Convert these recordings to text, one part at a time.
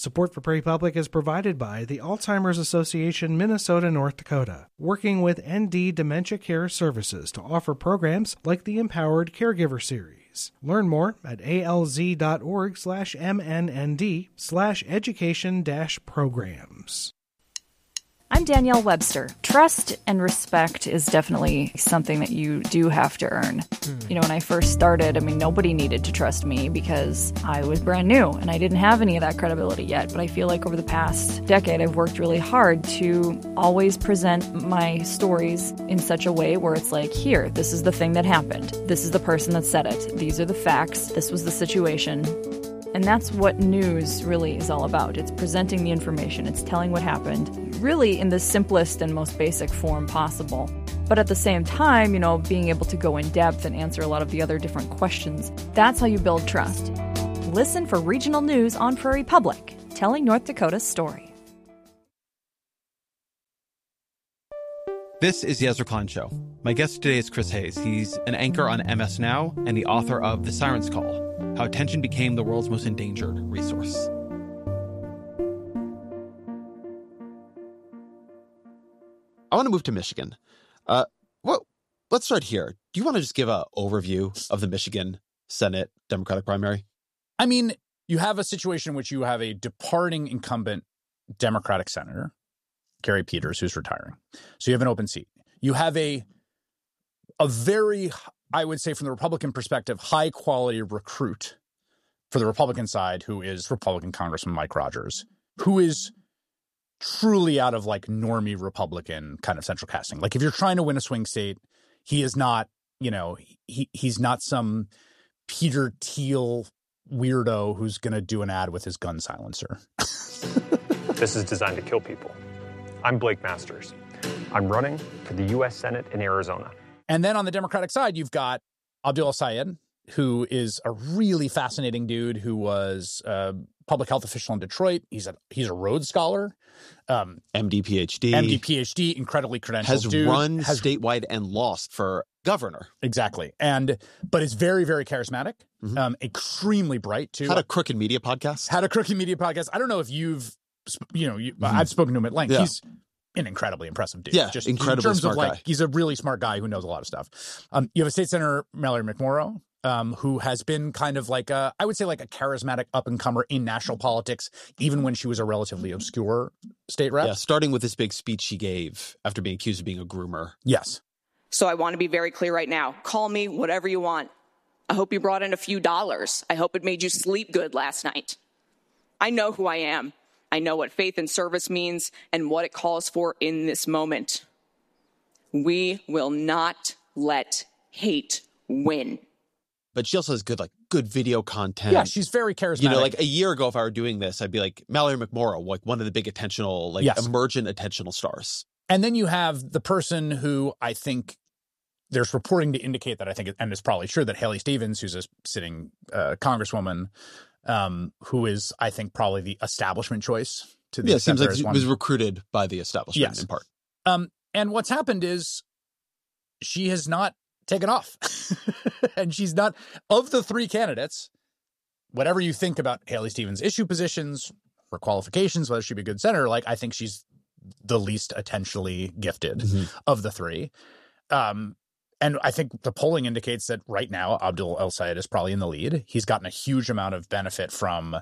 Support for Prairie Public is provided by the Alzheimer's Association Minnesota, North Dakota, working with ND Dementia Care Services to offer programs like the Empowered Caregiver Series. Learn more at alz.org/mnnd/education-programs. I'm Danielle Webster. Trust and respect is definitely something that you do have to earn. You know, when I first started, nobody needed to trust me because I was brand new and I didn't have any of that credibility yet. But I feel like over the past decade, I've worked really hard to always present my stories in such a way where it's like, here, this is the thing that happened. This is the person that said it. These are the facts. This was the situation. And that's what news really is all about. It's presenting the information. It's telling what happened, really in the simplest and most basic form possible. But at the same time, being able to go in depth and answer a lot of the other different questions. That's how you build trust. Listen for regional news on Prairie Public, telling North Dakota's story. This is the Ezra Klein Show. My guest today is Chris Hayes. He's an anchor on MS Now and the author of The Siren's Call: How Attention Became the World's Most Endangered Resource. I want to move to Michigan. Let's start here. Do you want to just give an overview of the Michigan Senate Democratic primary? You have a situation in which you have a departing incumbent Democratic senator, Gary Peters, who's retiring. So you have an open seat. You have a very, I would say from the Republican perspective, high-quality recruit for the Republican side, who is Republican Congressman Mike Rogers, who is truly out of normie Republican kind of central casting. If you're trying to win a swing state, he is not, he's not some Peter Thiel weirdo who's going to do an ad with his gun silencer. This is designed to kill people. I'm Blake Masters. I'm running for the U.S. Senate in Arizona. And then on the Democratic side, you've got Abdul El-Sayed, who is a really fascinating dude who was a public health official in Detroit. He's a Rhodes Scholar. MD, PhD, incredibly credentialed has dude. Run statewide and lost for governor. Exactly. But is very, very charismatic, extremely bright, too. Had a Crooked Media podcast. I don't know if you've, I've spoken to him at length. Yeah. He's an incredibly impressive dude. Yeah, just incredibly smart guy. He's a really smart guy who knows a lot of stuff. You have a state senator, Mallory McMorrow, who has been kind of I would say a charismatic up-and-comer in national politics, even when she was a relatively obscure state rep. Yeah, starting with this big speech she gave after being accused of being a groomer. Yes. So I want to be very clear right now. Call me whatever you want. I hope you brought in a few dollars. I hope it made you sleep good last night. I know who I am. I know what faith and service means and what it calls for in this moment. We will not let hate win. But she also has good video content. Yeah, she's very charismatic. A year ago, if I were doing this, I'd be like Mallory McMorrow, one of the big emergent attentional stars. And then you have the person who I think there's reporting to indicate that I think, and it's probably true, that Haley Stevens, who's a sitting congresswoman, who is, I think, probably the establishment choice to the seems like he was recruited by the establishment in part. And what's happened is she has not taken off. And she's not, of the three candidates, whatever you think about Haley Stevens' issue positions, her qualifications, whether she'd be a good senator, I think she's the least attentionally gifted of the three. And I think the polling indicates that right now, Abdul El-Sayed is probably in the lead. He's gotten a huge amount of benefit from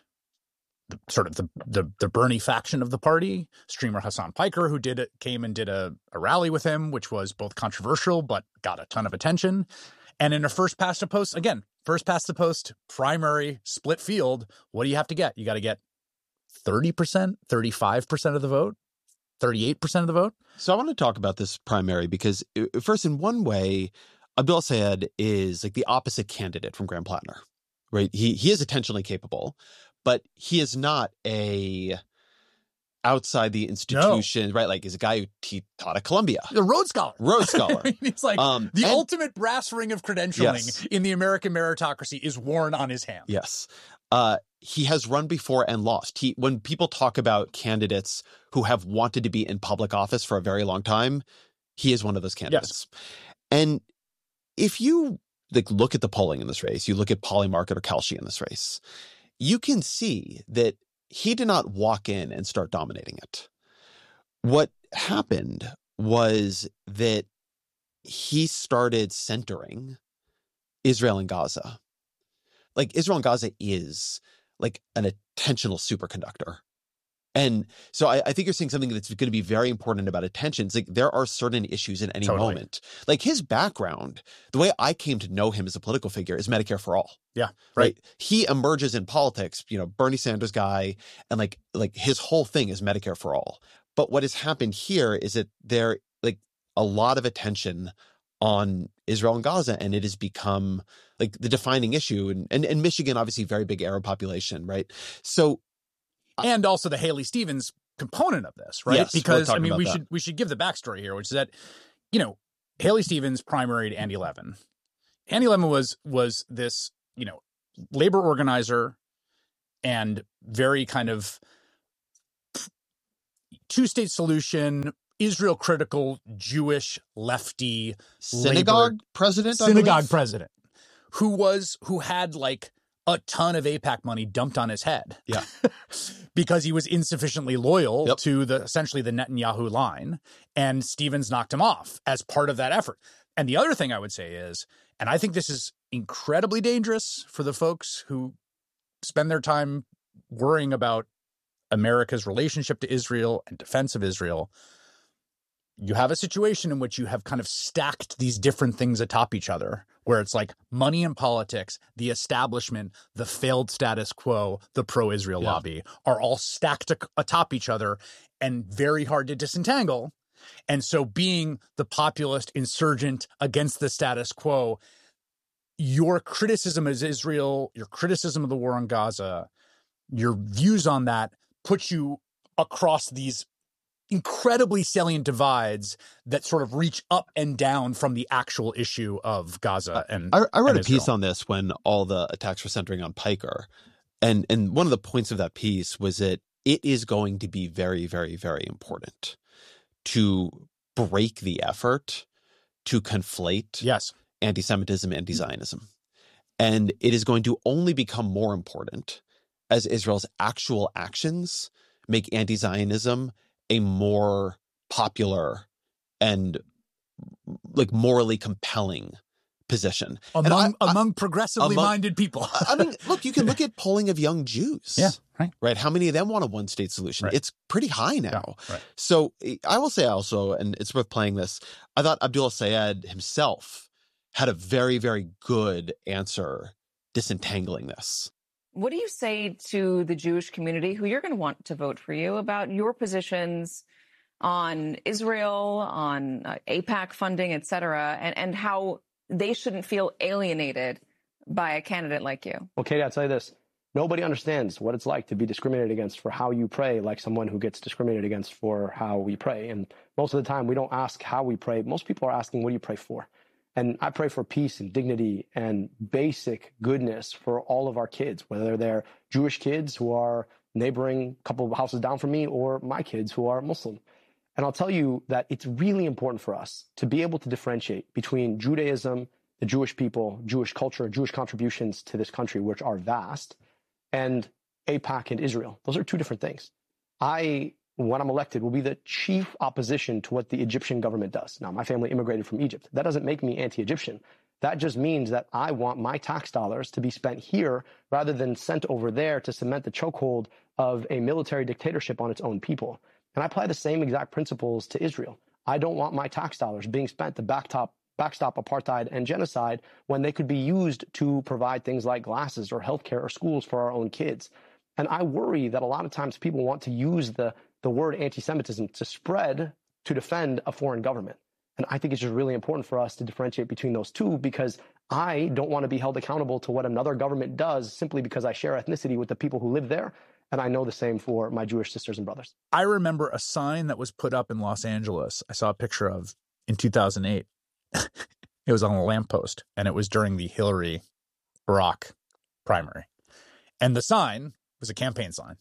the Bernie faction of the party. Streamer Hassan Piker, who came and did a rally with him, which was both controversial but got a ton of attention. And in a first past the post primary split field, what do you have to get? You got to get 30%, 35% of the vote, 38% of the vote. So I want to talk about this primary because first, in one way, Abdul El-Sayed is the opposite candidate from Graham Plattner, right? He is attentionally capable, but he is not a outside the institution, right? He's a guy who taught at Columbia. The Rhodes Scholar. He's the ultimate brass ring of credentialing in the American meritocracy is worn on his hand. Yes. He has run before and lost. When people talk about candidates who have wanted to be in public office for a very long time, he is one of those candidates. Yes. And if you look at the polling in this race, you look at Polly Market or Kalshi in this race, you can see that he did not walk in and start dominating it. What happened was that he started centering Israel and Gaza. Like, Israel and Gaza is like an attentional superconductor. And so I think you're seeing something that's going to be very important about attention. It's like there are certain issues in any moment. Like, his background, the way I came to know him as a political figure is Medicare for All. Yeah. Right. He emerges in politics, Bernie Sanders guy, and like his whole thing is Medicare for All. But what has happened here is that there like a lot of attention on Israel and Gaza, and it has become like the defining issue. And Michigan, obviously, very big Arab population, right? So, and also the Haley Stevens component of this, right? Yes, because I mean, we should give the backstory here, which is that Haley Stevens primaried Andy Levin. Andy Levin was this labor organizer and very kind of two-state solution, Israel critical, Jewish, lefty synagogue president, who had like a ton of AIPAC money dumped on his head. Yeah. Because he was insufficiently loyal to essentially the Netanyahu line, and Stevens knocked him off as part of that effort. And the other thing I would say is, and I think this is incredibly dangerous for the folks who spend their time worrying about America's relationship to Israel and defense of Israel, you have a situation in which you have kind of stacked these different things atop each other, where it's like money and politics, the establishment, the failed status quo, the pro-Israel lobby are all stacked atop each other and very hard to disentangle. And so being the populist insurgent against the status quo, your criticism of Israel, your criticism of the war on Gaza, your views on that puts you across these incredibly salient divides that sort of reach up and down from the actual issue of Gaza. And I wrote a Israel. piece on this when all the attacks were centering on Piker. And one of the points of that piece was that it is going to be very, very, very important to break the effort to conflate anti-Semitism and anti-Zionism. And it is going to only become more important as Israel's actual actions make anti-Zionism a more popular and like morally compelling position among progressively minded people. I mean, look, you can look at polling of young Jews. Yeah, right. How many of them want a one-state solution? Right. It's pretty high now. Yeah, right. So I will say also, and it's worth playing this, I thought Abdullah Sayed himself had a very, very good answer disentangling this. What do you say to the Jewish community who you're going to want to vote for you about your positions on Israel, on AIPAC funding, et cetera, and how they shouldn't feel alienated by a candidate like you? Well, Katie, I'll tell you this. Nobody understands what it's like to be discriminated against for how you pray like someone who gets discriminated against for how we pray. And most of the time, we don't ask how we pray. Most people are asking, what do you pray for? And I pray for peace and dignity and basic goodness for all of our kids, whether they're Jewish kids who are neighboring a couple of houses down from me or my kids who are Muslim. And I'll tell you that it's really important for us to be able to differentiate between Judaism, the Jewish people, Jewish culture, Jewish contributions to this country, which are vast, and AIPAC and Israel. Those are two different things. When I'm elected, will be the chief opposition to what the Egyptian government does. Now, my family immigrated from Egypt. That doesn't make me anti-Egyptian. That just means that I want my tax dollars to be spent here rather than sent over there to cement the chokehold of a military dictatorship on its own people. And I apply the same exact principles to Israel. I don't want my tax dollars being spent to backstop apartheid and genocide when they could be used to provide things like glasses or healthcare or schools for our own kids. And I worry that a lot of times people want to use the word anti-Semitism to spread to defend a foreign government. And I think it's just really important for us to differentiate between those two, because I don't want to be held accountable to what another government does simply because I share ethnicity with the people who live there. And I know the same for my Jewish sisters and brothers. I remember a sign that was put up in Los Angeles. I saw a picture of in 2008. It was on a lamppost, and it was during the Hillary-Barack primary. And the sign was a campaign sign.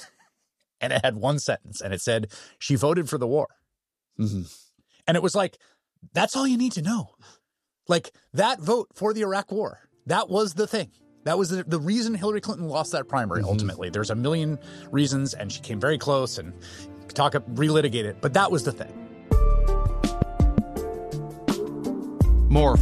And it had one sentence, and it said, "She voted for the war." Mm-hmm. And it was like, that's all you need to know. Like, that vote for the Iraq war, that was the thing. That was the reason Hillary Clinton lost that primary, ultimately. There's a million reasons, and she came very close, and relitigate it, but that was the thing. More